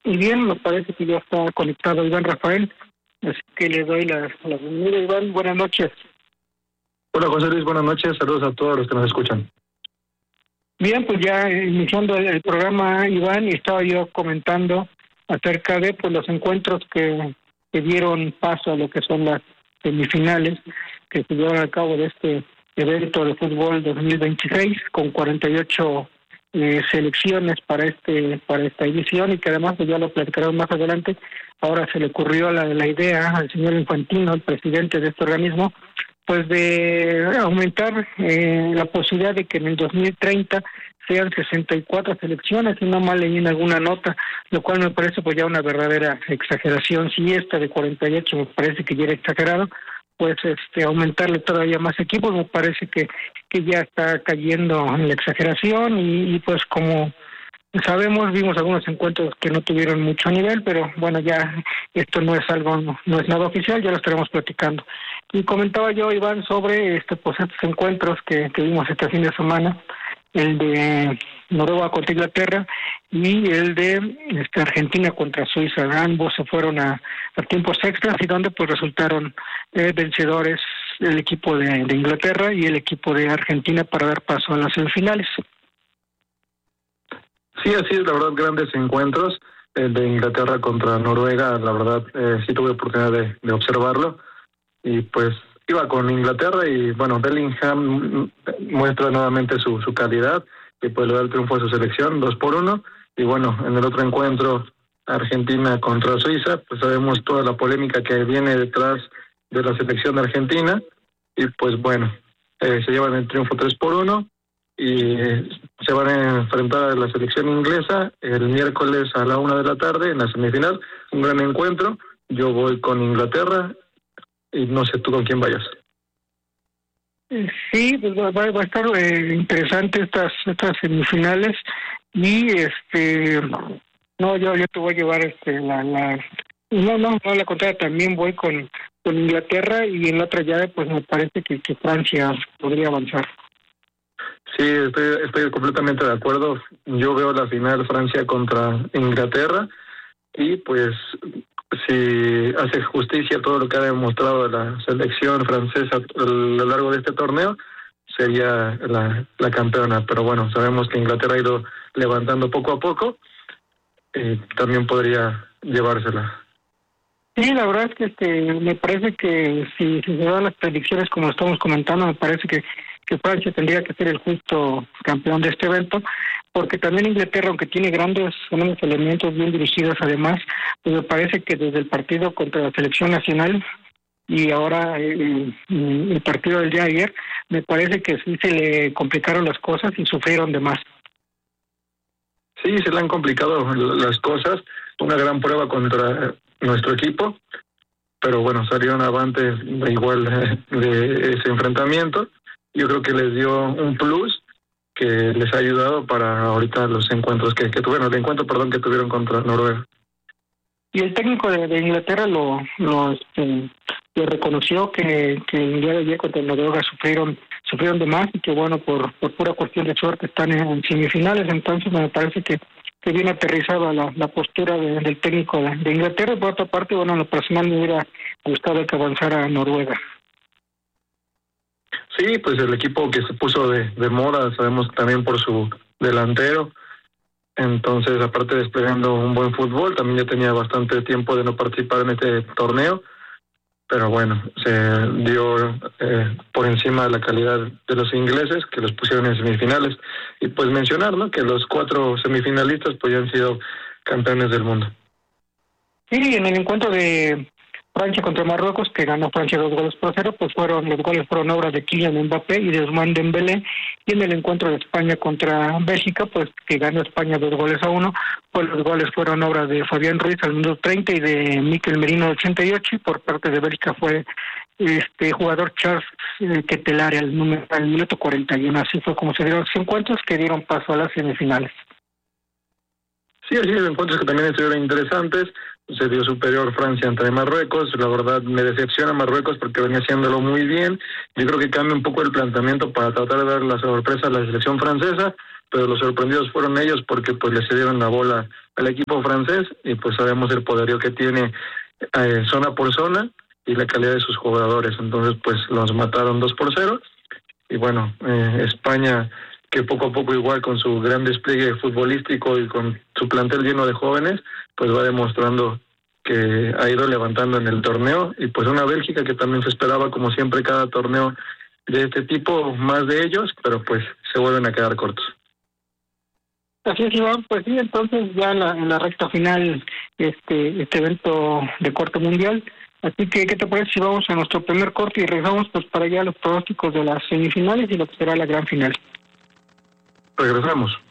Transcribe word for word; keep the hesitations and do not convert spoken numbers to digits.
Y bien, me parece que ya está conectado Iván Rafael, así que le doy la, la bienvenida. Iván, buenas noches. Hola José Luis, buenas noches, saludos a todos los que nos escuchan. Bien, pues ya iniciando el, el programa, Iván, y estaba yo comentando acerca de pues los encuentros que, que dieron paso a lo que son las semifinales que se llevaron a cabo de este evento de fútbol dos mil veintiséis con cuarenta y ocho eh, selecciones para este para esta edición, y que además pues ya lo platicaremos más adelante. Ahora se le ocurrió la, la idea al señor Infantino, el presidente de este organismo, pues de aumentar eh, la posibilidad de que en el dos mil treinta sean sesenta y cuatro selecciones, y no mal leí en alguna nota, lo cual me parece pues ya una verdadera exageración. Si esta de cuarenta y ocho me parece que ya era exagerado, pues este aumentarle todavía más equipos me parece que, que ya está cayendo en la exageración, y, y pues como sabemos, vimos algunos encuentros que no tuvieron mucho nivel, pero bueno, ya esto no es algo, no, no es nada oficial, ya lo estaremos platicando. Y comentaba yo, Iván, sobre este pues estos encuentros que, que vimos este fin de semana, el de Noruega contra Inglaterra y el de este, Argentina contra Suiza. Ambos se fueron a, a tiempos extras, y donde pues resultaron eh, vencedores el equipo de, de Inglaterra y el equipo de Argentina para dar paso a las semifinales. Sí, así es, la verdad, grandes encuentros. El de Inglaterra contra Noruega, la verdad, eh, sí tuve oportunidad de, de observarlo. Y pues iba con Inglaterra y, bueno, Bellingham muestra nuevamente su, su calidad y pues le da el triunfo a su selección, dos por uno. Y bueno, en el otro encuentro, Argentina contra Suiza, pues sabemos toda la polémica que viene detrás de la selección de Argentina. Y pues bueno, eh, se llevan el triunfo tres por uno. Y se van a enfrentar a la selección inglesa el miércoles a la una de la tarde en la semifinal. Un gran encuentro. Yo voy con Inglaterra y no sé tú con quién vayas. Sí, pues va, va a estar eh, interesante estas estas semifinales, y este no yo yo te voy a llevar este la la no no no la contraria, también voy con con Inglaterra, y en la otra llave pues me parece que, que Francia podría avanzar. Sí, estoy, estoy completamente de acuerdo. Yo veo la final Francia contra Inglaterra y pues si hace justicia todo lo que ha demostrado la selección francesa a lo largo de este torneo, sería la, la campeona. Pero bueno, sabemos que Inglaterra ha ido levantando poco a poco y también podría llevársela. Sí, la verdad es que este, me parece que si, si se dan las predicciones como estamos comentando, me parece que, que Francia tendría que ser el justo campeón de este evento, porque también Inglaterra, aunque tiene grandes, grandes elementos bien dirigidos además, pues me parece que desde el partido contra la selección nacional y ahora el, el partido del día de ayer, me parece que sí se le complicaron las cosas y sufrieron de más. Sí, se le han complicado las cosas, una gran prueba contra nuestro equipo, pero bueno, salieron avantes de igual de ese enfrentamiento. Yo creo que les dio un plus que les ha ayudado para ahorita los encuentros que, que tuvieron, el encuentro, perdón, que tuvieron contra Noruega. Y el técnico de, de Inglaterra lo lo, este, lo reconoció, que, que el día de ayer contra Noruega sufrieron sufrieron de más, y que bueno, por, por pura cuestión de suerte están en, en semifinales. Entonces me parece que que bien aterrizada la, la postura de, del técnico de, de Inglaterra. Por otra parte, bueno, en lo personal me hubiera gustado que avanzara Noruega. Sí, pues el equipo que se puso de, de moda, sabemos también por su delantero. Entonces, aparte de desplegando un buen fútbol, también ya tenía bastante tiempo de no participar en este torneo. Pero bueno, se dio eh, por encima de la calidad de los ingleses, que los pusieron en semifinales. Y pues mencionar, ¿no?, que los cuatro semifinalistas pues ya han sido campeones del mundo. Sí, en el encuentro de Francia contra Marruecos, que ganó Francia dos goles por cero, pues fueron los goles fueron obra de Kylian Mbappé y de Ousmane Dembélé. Y en el encuentro de España contra Bélgica, pues que ganó España dos goles a uno, pues los goles fueron obra de Fabián Ruiz al minuto treinta y de Mikel Merino al ochenta y ocho, y por parte de Bélgica fue este jugador Charles eh, Ketelare al, número, al minuto cuarenta y uno. Así fue como se dieron los encuentros que dieron paso a las semifinales. Sí, así es, encuentros que también estuvieron interesantes. Se dio superior Francia ante Marruecos. La verdad me decepciona Marruecos porque venía haciéndolo muy bien. Yo creo que cambia un poco el planteamiento para tratar de dar la sorpresa a la selección francesa. pero los sorprendidos fueron ellos porque pues le cedieron la bola al equipo francés y pues sabemos el poderío que tiene eh, zona por zona y la calidad de sus jugadores. Entonces pues los mataron dos por cero y bueno, eh, España, que poco a poco igual con su gran despliegue futbolístico y con su plantel lleno de jóvenes, pues va demostrando que ha ido levantando en el torneo, y pues una Bélgica que también se esperaba, como siempre, cada torneo de este tipo, más de ellos, pero pues se vuelven a quedar cortos. Así es, Iván, pues sí, entonces ya en la, en la recta final este este evento de corte mundial. Así que, ¿qué te parece si vamos a nuestro primer corte y regresamos pues para allá los pronósticos de las semifinales y lo que será la gran final? Regresamos.